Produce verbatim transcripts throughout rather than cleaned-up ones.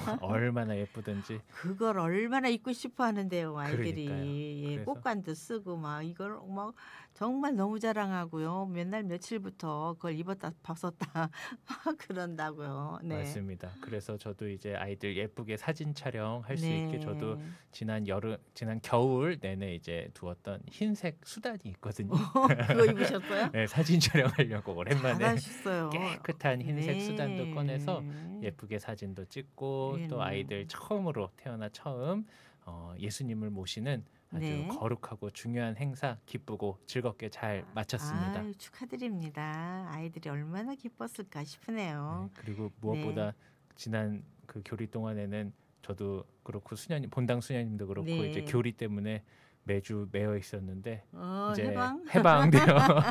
얼마나 예쁘든지. 그걸 얼마나 입고 싶어 하는데요, 아이들이. 그러니까요. 예, 그래서 꽃간도 쓰고 막 이걸 막 정말 너무 자랑하고요. 맨날 며칠부터 그걸 입었다 벗었다 막 그런다고요. 네. 맞습니다. 그래서 저도 이제 아이들 예쁘게 사진 촬영할 수 있게 저도 네. 지난 여름, 지난 겨울 내내 이제 두었던 흰색 수단이 있거든요. 그거 입으셨어요? 네, 사진 촬영하려고 오랜만에 잘하셨어요. 깨끗한 흰색 수단도 꺼내서 네. 예쁘게 사진도 찍고 예, 또 네. 아이들 처음으로 태어나 처음 어, 예수님을 모시는 아주 네. 거룩하고 중요한 행사 기쁘고 즐겁게 잘 마쳤습니다. 아유, 축하드립니다. 아이들이 얼마나 기뻤을까 싶으네요. 네, 그리고 무엇보다 지난 그 교리 동안에는 저도 그렇고 수녀님, 본당 수녀님도 그렇고 네. 이제 교리 때문에 매주 매여 있었는데 어, 이제 해방? 해방되어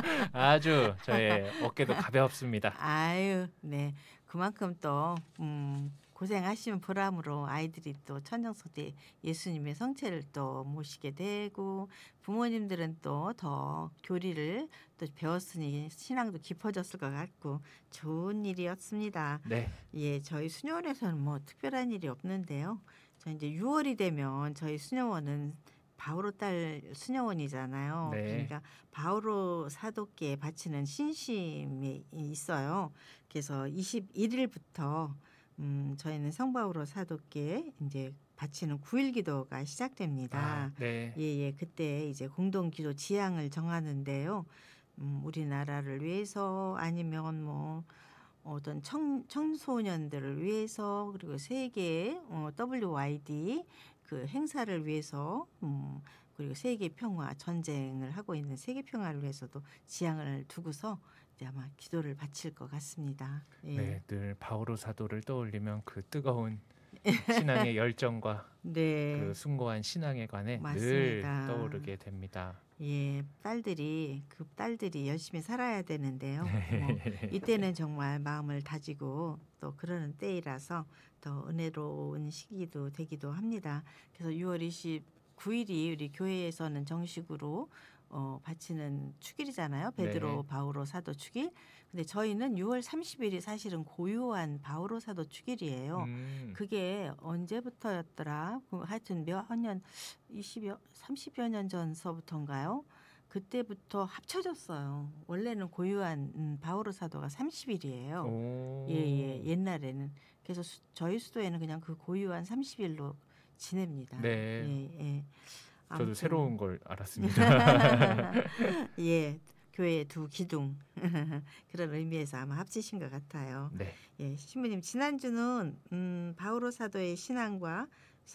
아주 저의 어깨도 가볍습니다. 아유, 네. 그만큼 또 음, 고생하시면 보람으로 아이들이 또 천정석대 예수님의 성체를 또 모시게 되고 부모님들은 또 더 교리를 또 배웠으니 신앙도 깊어졌을 것 같고 좋은 일이었습니다. 네, 예, 저희 수녀원에서는 뭐 특별한 일이 없는데요. 저 이제 유월이 되면 저희 수녀원은 바오로 딸 수녀원이잖아요. 네. 그러니까 바오로 사도께 바치는 신심이 있어요. 그래서 이십일 일부터 음, 저희는 성바오로 사도께 이제 바치는 구일 기도가 시작됩니다. 아, 네, 예, 예. 그때 이제 공동 기도 지향을 정하는데요. 음, 우리나라를 위해서 아니면 뭐 어떤 청, 청소년들을 위해서 그리고 세계 어, 더블유와이디 그 행사를 위해서 음, 그리고 세계 평화 전쟁을 하고 있는 세계 평화를 위해서도 지향을 두고서 이제 아마 기도를 바칠 것 같습니다. 예. 네, 늘 바오로 사도를 떠올리면 그 뜨거운 신앙의 열정과 네. 그 숭고한 신앙에 관해 맞습니다. 늘 떠오르게 됩니다. 예, 딸들이 그 딸들이 열심히 살아야 되는데요. 뭐 이때는 정말 마음을 다지고 또 그러는 때이라서 더 은혜로운 시기도 되기도 합니다. 그래서 유월 이십구 일이 우리 교회에서는 정식으로 어, 바치는 축일이잖아요. 베드로 네. 바오로 사도 축일. 근데 저희는 유월 삼십 일이 사실은 고유한 바오로 사도 축일이에요. 음, 그게 언제부터였더라? 그 하여튼 몇 년, 이십여, 삼십여 년 전서부터인가요? 그때부터 합쳐졌어요. 원래는 고유한 음, 바오로 사도가 삼십 일이에요. 오, 예, 예, 옛날에는. 그래서 수, 저희 수도에는 그냥 그 고유한 삼십 일로 지냅니다. 네. 예, 예. 저도 아무튼 새로운 걸 알았습니다. 예, 교회 두 기둥 그런 의미에서 아마 합치신 것 같아요. 네, 예, 신부님 지난주는 음, 바오로 사도의 신앙과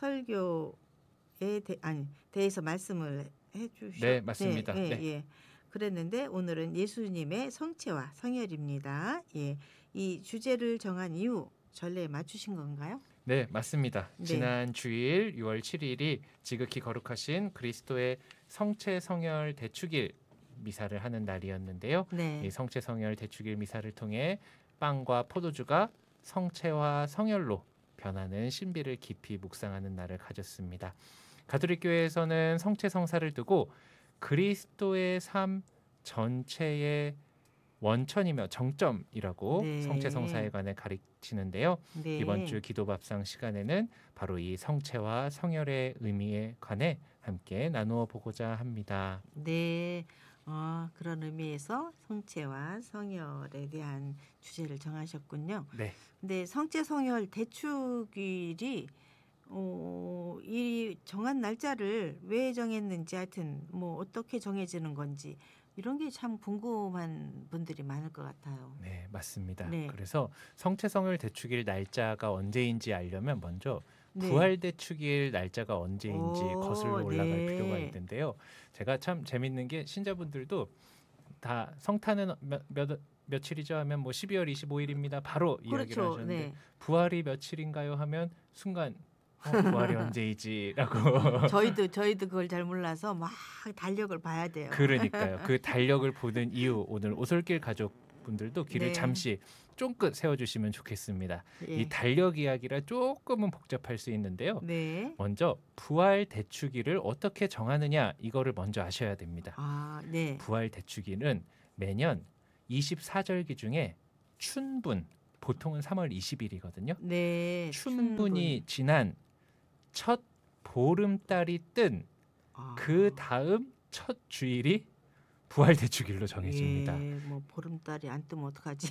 설교에 대, 아니 대해서 말씀을 해주셨. 네, 맞습니다. 네, 예, 네. 예. 그랬는데 오늘은 예수님의 성체와 성혈입니다. 예, 이 주제를 정한 이유 전례에 맞추신 건가요? 네, 맞습니다. 네. 지난 주일 유월 칠일이 지극히 거룩하신 그리스도의 성체 성혈 대축일 미사를 하는 날이었는데요. 네. 이 성체 성혈 대축일 미사를 통해 빵과 포도주가 성체와 성혈로 변하는 신비를 깊이 묵상하는 날을 가졌습니다. 가톨릭 교회에서는 성체 성사를 두고 그리스도의 삶 전체의 원천이며 정점이라고 네. 성체 성사에 관해 가르치는데요. 네. 이번 주 기도밥상 시간에는 바로 이 성체와 성혈의 의미에 관해 함께 나누어 보고자 합니다. 네, 어, 그런 의미에서 성체와 성혈에 대한 주제를 정하셨군요. 네, 근데 성체 성혈 대축일이 어, 이 정한 날짜를 왜 정했는지 하여튼 뭐 어떻게 정해지는 건지 이런 게 참 궁금한 분들이 많을 것 같아요. 네, 맞습니다. 네. 그래서 성체 성혈 대축일 날짜가 언제인지 알려면 먼저 네. 부활 대축일 날짜가 언제인지 오, 거슬러 올라갈 네. 필요가 있는데요. 제가 참 재밌는 게 신자분들도 다 성탄은 몇, 몇 며칠이죠 하면 뭐 십이월 이십오일입니다. 바로 이야기를 그렇죠. 하셨는데 네. 부활이 며칠인가요 하면 순간 어, 부활이 언제이지라고. 저희도 저희도 그걸 잘 몰라서 막 달력을 봐야 돼요. 그러니까요. 그 달력을 보는 이유 오늘 오솔길 가족분들도 귀를 네. 잠시 쫑긋 세워주시면 좋겠습니다. 예. 이 달력 이야기라 조금은 복잡할 수 있는데요. 네. 먼저 부활 대축일을 어떻게 정하느냐 이거를 먼저 아셔야 됩니다. 아, 네. 부활 대축일은 매년 이십사절기 중에 춘분 보통은 삼월 이십일이거든요. 네. 춘분이 지난 첫 보름달이 뜬 그 아. 다음 첫 주일이 부활 대축일로 정해집니다. 예. 뭐 보름달이 안 뜨면 어떡하지?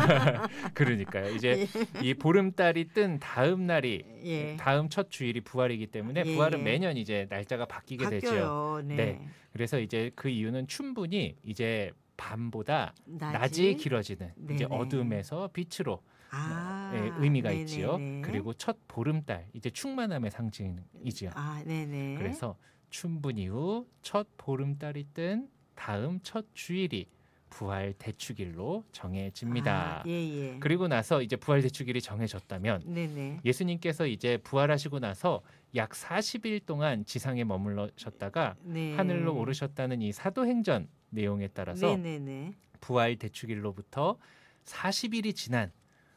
그러니까요. 이제 예. 이 보름달이 뜬 다음 날이 예. 다음 첫 주일이 부활이기 때문에 부활은 예예. 매년 이제 날짜가 바뀌게 되죠. 바뀌어요. 네. 네. 그래서 이제 그 이유는 춘분이 이제 밤보다 낮이 낮이 길어지는 이제 네네. 어둠에서 빛으로 아. 예, 의미가 있지요. 네네네. 그리고 첫 보름달 이제 충만함의 상징이지요. 아 네네. 그래서 춘분 이후 첫 보름달이 뜬 다음 첫 주일이 부활 대축일로 아 정해집니다. 예예. 그리고 나서 이제 부활 대축일이 정해졌다면 네네. 예수님께서 이제 부활하시고 나서 약 사십 일 동안 지상에 머물러셨다가 하늘로 네. 오르셨다는 이 사도행전 내용에 따라서 네네네. 부활 대축일로부터 사십 일이 지난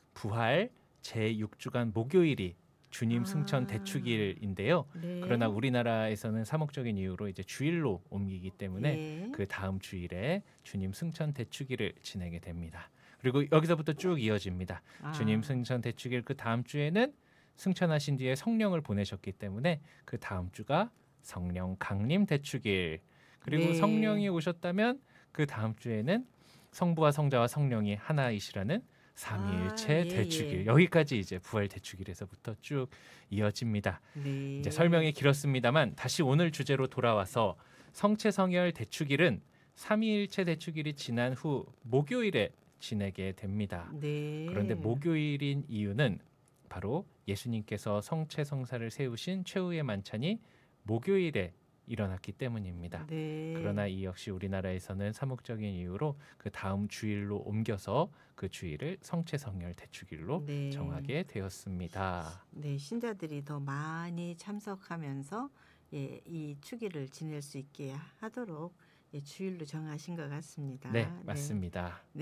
부활 제육 주간 목요일이 주님 승천 아. 대축일인데요. 네. 그러나 우리나라에서는 사목적인 이유로 이제 주일로 옮기기 때문에 예. 그 다음 주일에 주님 승천 대축일을 지내게 됩니다. 그리고 여기서부터 쭉 이어집니다. 아. 주님 승천 대축일 그 다음 주에는 승천하신 뒤에 성령을 보내셨기 때문에 그 다음 주가 성령 강림 대축일. 그리고 네. 성령이 오셨다면 그 다음 주에는 성부와 성자와 성령이 하나이시라는 삼위일체 아, 예, 대축일. 예. 여기까지 이제 부활 대축일에서부터 쭉 이어집니다. 네. 이제 설명이 길었습니다만 다시 오늘 주제로 돌아와서 성체성혈 대축일은 삼위일체 대축일이 지난 후 목요일에 지내게 됩니다. 네. 그런데 목요일인 이유는 바로 예수님께서 성체성사를 세우신 최후의 만찬이 목요일에 일어났기 때문입니다. 네. 그러나 이 역시 우리나라에서는 사목적인 이유로 그 다음 주일로 옮겨서 그 주일을 성체성혈 대축일로 네. 정하게 되었습니다. 네, 신자들이 더 많이 참석하면서 예, 이 축일을 지낼 수 있게 하도록 예, 주일로 정하신 것 같습니다. 네, 맞습니다. 네.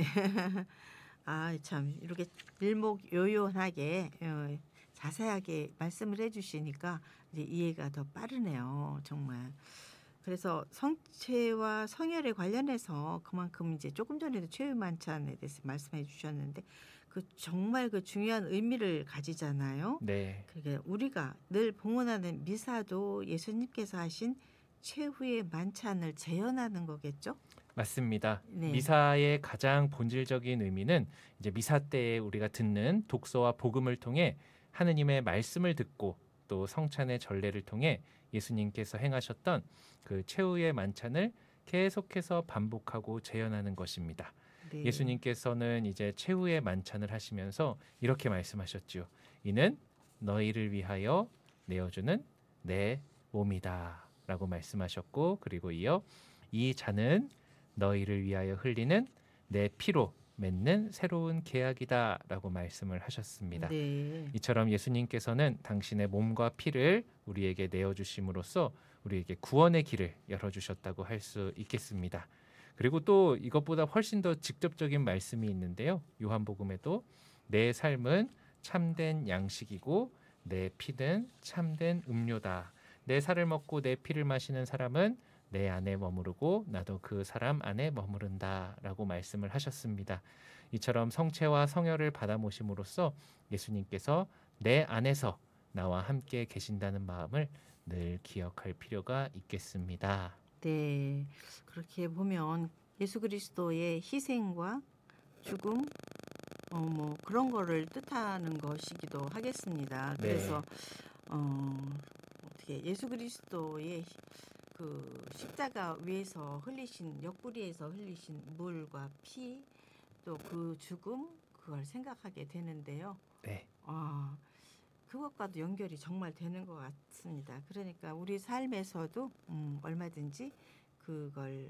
아, 참 이렇게 일목요연하게 어, 자세하게 말씀을 해주시니까 이제 이해가 더 빠르네요, 정말. 그래서 성체와 성혈에 관련해서 그만큼 이제 조금 전에도 최후 만찬에 대해서 말씀해 주셨는데 그 정말 그 중요한 의미를 가지잖아요. 네, 그러니까 우리가 늘 봉헌하는 미사도 예수님께서 하신 최후의 만찬을 재현하는 거겠죠? 맞습니다. 네. 미사의 가장 본질적인 의미는 이제 미사 때에 우리가 듣는 독서와 복음을 통해 하느님의 말씀을 듣고 또 성찬의 전례를 통해 예수님께서 행하셨던 그 최후의 만찬을 계속해서 반복하고 재현하는 것입니다. 네. 예수님께서는 이제 최후의 만찬을 하시면서 이렇게 말씀하셨죠. 이는 너희를 위하여 내어주는 내 몸이다 라고 말씀하셨고, 그리고 이어 이 잔은 너희를 위하여 흘리는 내 피로 맺는 새로운 계약이다 라고 말씀을 하셨습니다. 네. 이처럼 예수님께서는 당신의 몸과 피를 우리에게 내어주심으로써 우리에게 구원의 길을 열어주셨다고 할 수 있겠습니다. 그리고 또 이것보다 훨씬 더 직접적인 말씀이 있는데요. 요한복음에도 내 삶은 참된 양식이고 내 피는 참된 음료다. 내 살을 먹고 내 피를 마시는 사람은 내 안에 머무르고 나도 그 사람 안에 머무른다 라고 말씀을 하셨습니다. 이처럼 성체와 성혈을 받아 모심으로써 예수님께서 내 안에서 나와 함께 계신다는 마음을 늘 기억할 필요가 있겠습니다. 네. 그렇게 보면 예수 그리스도의 희생과 죽음 어, 뭐 그런 거를 뜻하는 것이기도 하겠습니다. 네. 그래서 어, 어떻게 예수 그리스도의 그 십자가 위에서 흘리신 옆구리에서 흘리신 물과 피 또 그 죽음 그걸 생각하게 되는데요. 네, 아, 그것과도 연결이 정말 되는 것 같습니다. 그러니까 우리 삶에서도 음, 얼마든지 그걸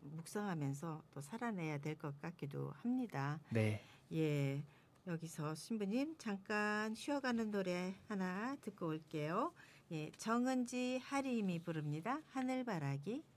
묵상하면서 또 살아내야 될 것 같기도 합니다. 네, 예, 여기서 신부님 잠깐 쉬어가는 노래 하나 듣고 올게요. 예, 정은지 하림이 부릅니다. 하늘바라기.